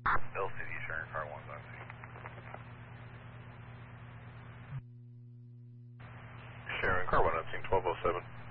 LCD sharing car 1 Zoxy. Sharing car 1 Unseen 1207.